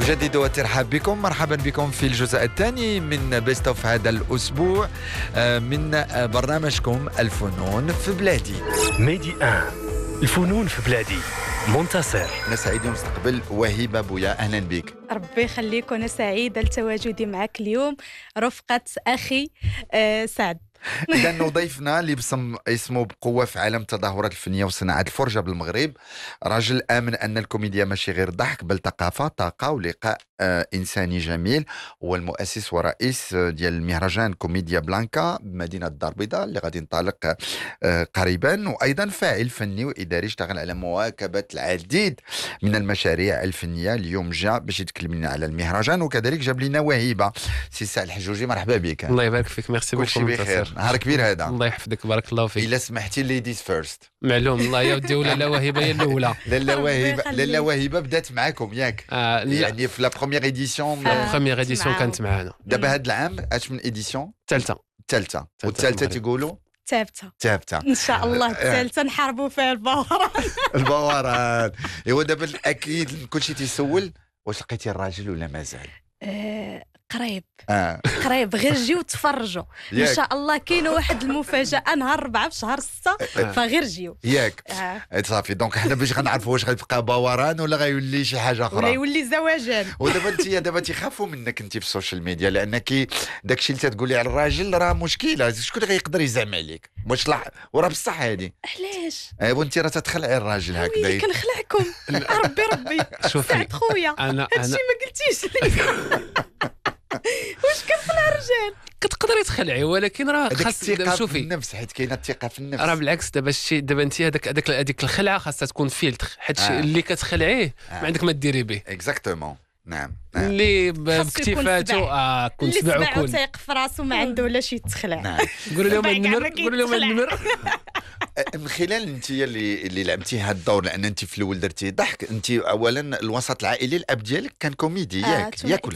أجدد الترحاب بكم. مرحبا بكم في الجزء الثاني من بيست اوف هذا الأسبوع من برنامجكم الفنون في بلادي. ميدي الفنون في بلادي. منتصر. أنا سعيد يوم استقبل وهيبة بويا، أهلا بك. ربي يخليك، وأنا سعيدة لتواجدي معك اليوم رفقة أخي سعد. إذا ضيفنا اللي بصم اسمه بقوة في عالم التظاهرات الفنية وصناعة الفرجة بالمغرب، راجل آمن أن الكوميديا ماشي غير ضحك بل ثقافة، طاقة ولقاء إنساني جميل. هو المؤسس ورئيس ديال المهرجان كوميديا بلانكا بمدينة الدار البيضاء اللي غادي ينطلق قريبا، وأيضا فاعل فني وإداري اشتغل على مواكبة العديد من المشاريع الفنية. اليوم جاء باش يتكلم لنا على المهرجان، وكذلك جاب لنا وهيبة. سي سعد الحجوجي، مرحبا بك. الله يبارك فيك، ميرسي بوكو. كلشي بخير، نهار كبير هذا. الله يحفظك، بارك الله فيك. إلا سمحتي ليديز فيرست. معلوم، الله يا ودي. ولا وهبه هي الاولى. لا وهبه بدات معاكم ياك؟ يعني في لا بروميير ايديسيون. لا بروميير ايديسيون كانت معانا. دابا هذا العام اش من ايديسيون؟ الثالثه والثالثه تيقولوا ثابته ان شاء الله. الثالثه نحاربوا فيها البوارات. ايوا دابا اكيد كلشي تيسول واش لقيتي الراجل ولا مازال؟ قريب قريب، غير جيو تفرجوا ان شاء الله. كاينه واحد المفاجاه نهار 4 في شهر 6، فغير جيو ياك. صافي، دونك حنا باش غنعرفوا واش غيبقى بواران ولا غيولي شي حاجه اخرى ولا يولي زواجان. ودابا دابا تيخافوا منك انت في السوشيال ميديا، لانك داكشي اللي تتقولي على الراجل راه مشكله. شكون اللي غيقدر يزعم عليك؟ واش وراه بصح هادي علاش؟ ايوا انت راه تتخلعي الراجل هكذا. كنخلعكم ربي شوفي خويا، انا هادشي ما قلتيش لي. واش كنخلع الرجال؟ كتقدري تخلعي، ولكن راه خاص الثقه في النفس، حيت كاينه الثقه في النفس. راه بالعكس، دابا انت هذيك الخلعه خاصها تكون فيلتر، حيت اللي كتخلعيه ما عندك ما ديري به. اكزاكتومون. نعم. اللي باكتفاته كنت سمع وكل تيق في راسو ما عنده ولا شي تخلع. نعم. قولوا لهم النمر. من خلال انت اللي لعبتي هذا الدور، لان انت في الاول درتي ضحك. انت اولا الوسط العائلي، الاب ديالك كان كوميدي ياك؟ ياكل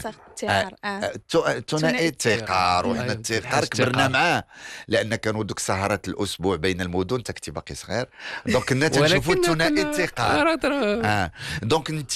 ثنائي التقار، وحنا التقار كبرنا معاه، لان كانوا دوك سهرات الاسبوع بين المدن. انت كنتي باقي صغير، دونك كنا تنشوفوا ثنائي التقار. دونك انت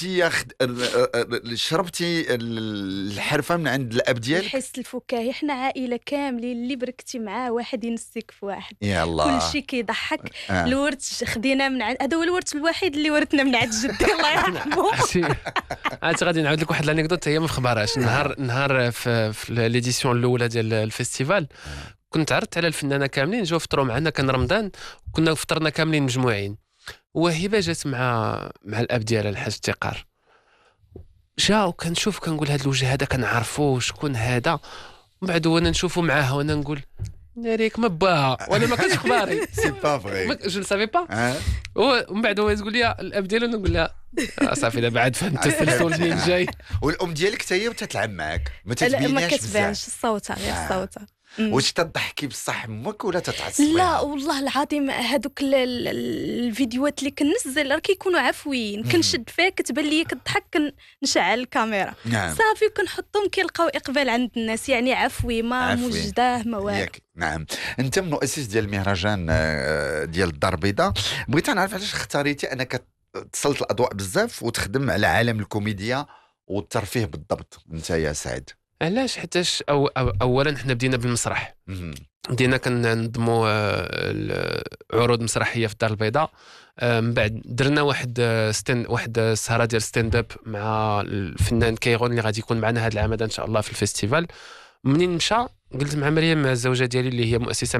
شربتي الحرفه من عند الاب ديالك. الحس الفكاهي، حنا عائله كاملين اللي بركتي معاه واحد ينسك في واحد. يا الله، كل شيء كيضحك. الورث خدينا من عند، هذا هو الورث الوحيد اللي ورثنا من عند جدي الله يرحمه. عاد غادي نعاود لك واحد الانكدوت هي ما خبرهاش. نهار في ليديسيون الاولى ديال الفيستيفال كنت عرضت على الفنانه كاملين جاو فطروا معنا، كان رمضان، كنا فطرنا كاملين مجموعين. وهبه جات مع الاب ديالها الحاج تقار، جا وكنشوف كنقول هذا الوجه هذا كنعرفوه، شكون هذا؟ ومن بعد وانا نشوفه معاها وانا نقول ناريك ما باها، وانا ما كنتش خباري. سي با فري، جو نو سافي با. ومن بعد هو تقول لي الاب ديالو، نقول لها صافي دابا عاد فهمت التسلسل اللي جاي. والام ديالك حتى هي وتتلعب معاك، ما ما تتبيناش كتبانش الصوت، غير الصوت. واش تضحكي بصح امك ولا تتعصبي؟ لا والله العظيم، هذوك الفيديوهات اللي كننزل راه كيكونوا عفويين، كنشد فيها كتبان لي كتضحك، كنشعل الكاميرا. نعم. صافي كنحطهم كيلقاو اقبال عند الناس، يعني عفوي ما موجداه ما والو. نعم. انت من مؤسس ديال المهرجان ديال الدار البيضاء، بغيت نعرف علاش اختاريتي انك تسلط الاضواء بزاف وتخدم على عالم الكوميديا والترفيه بالضبط انت يا سعد؟ علاش؟ حيتاش اولا حنا بدينا بالمسرح، بدينا كننظموا عروض مسرحيه في الدار البيضاء. من بعد درنا واحد السهره ديال ستاند اب مع الفنان كيغون اللي غادي يكون معنا هذا العام ان شاء الله في الفيستيفال. منين مشى قلت مع مريم، مع الزوجه ديالي اللي هي مؤسسه